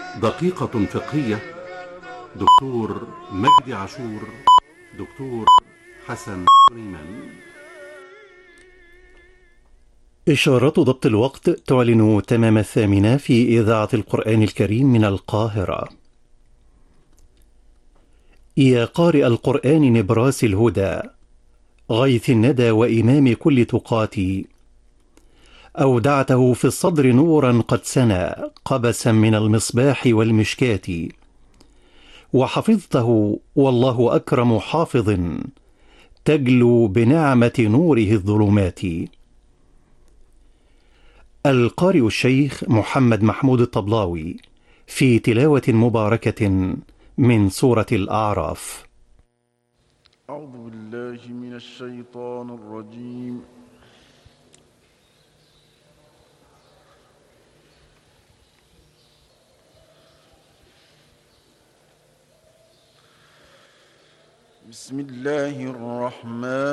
دقيقة فقهية. دكتور مجدي عاشور، دكتور حسن سليمان. إشارات ضبط الوقت تعلن تمام 8 في إذاعة القرآن الكريم من القاهرة. يا قارئ القرآن نبراس الهدى، غيث الندى وإمام كل تقاتي، أودعته في الصدر نورا قد سنى قبسا من المصباح والمشكاة، وحفظته والله أكرم حافظ، تجلو بنعمة نوره الظلمات. القارئ الشيخ محمد محمود الطبلاوي في تلاوة مباركة من سورة الأعراف. أعوذ بالله من الشيطان الرجيم. بسم الله الرحمن